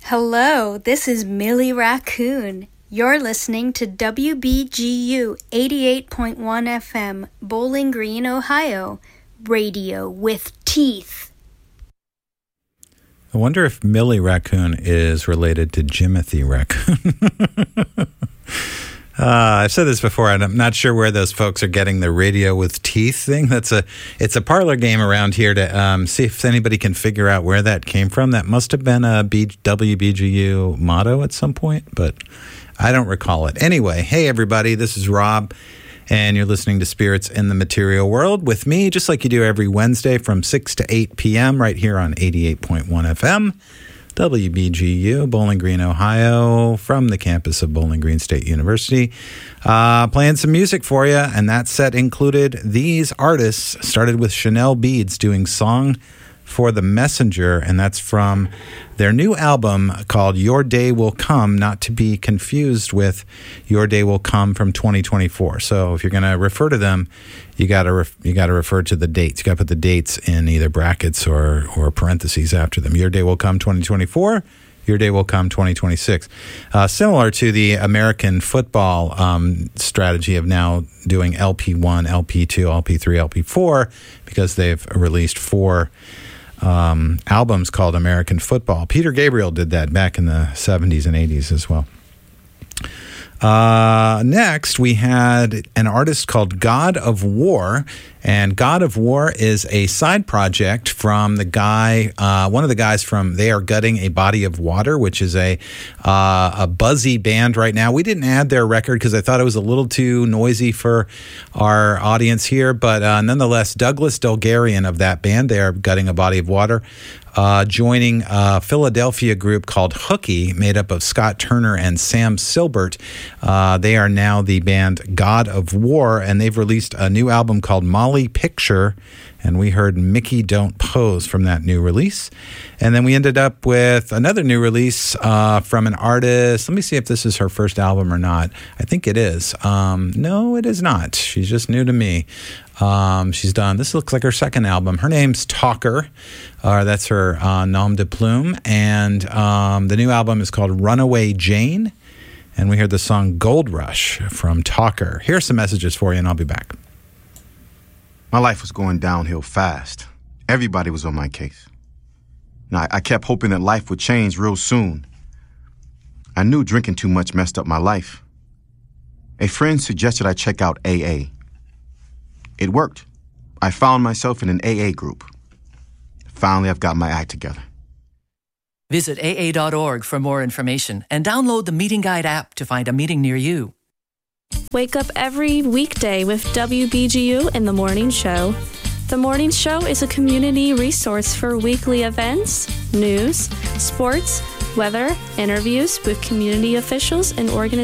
Hello, this is Millie Raccoon. You're listening to WBGU 88.1 FM, Bowling Green, Ohio. Radio with teeth. I wonder if Millie Raccoon is related to Jimothy Raccoon. I've said this before, and I'm not sure where those folks are getting the radio with teeth thing. It's a parlor game around here to see if anybody can figure out where that came from. That must have been a WBGU motto at some point, but I don't recall it. Anyway, hey everybody, this is Rob, and you're listening to Spirits in the Material World with me, just like you do every Wednesday from 6 to 8 p.m. right here on 88.1 FM. WBGU, Bowling Green, Ohio, from the campus of Bowling Green State University. Playing some music for you, and that set included these artists. Started with Chanel Beads doing Song for the Messenger, and that's from their new album called Your Day Will Come, not to be confused with Your Day Will Come from 2024. So if you're going to refer to them, you got to refer to the dates. You got to put the dates in either brackets or parentheses after them. Your Day Will Come 2024. Your Day Will Come 2026. Similar to the American football strategy of now doing LP1, LP2, LP3, LP4, because they've released 4 albums called American Football. Peter Gabriel did that back in the 70s and 80s as well. Next, we had an artist called God of War, and God of War is a side project from the guy, one of the guys from They Are Gutting a Body of Water, which is a buzzy band right now. We didn't add their record because I thought it was a little too noisy for our audience here, but nonetheless, Douglas Dulgarian of that band, They Are Gutting a Body of Water, joining a Philadelphia group called Hooky, made up of Scott Turner and Sam Silbert. They are now the band God of War, and they've released a new album called Molly Picture, and we heard Mickey Don't Pose from that new release. And then we ended up with another new release from an artist. Let me see if this is her first album or not. I think it is. No, it is not. She's just new to me. This looks like her second album. Her name's Talker. That's her nom de plume. And the new album is called Runaway Jane. And we heard the song Gold Rush from Talker. Here's some messages for you, and I'll be back. My life was going downhill fast. Everybody was on my case. Now, I kept hoping that life would change real soon. I knew drinking too much messed up my life. A friend suggested I check out AA. It worked. I found myself in an AA group. Finally, I've got my act together. Visit AA.org for more information and download the Meeting Guide app to find a meeting near you. Wake up every weekday with WBGU in the Morning Show. The Morning Show is a community resource for weekly events, news, sports, weather, interviews with community officials and organizations.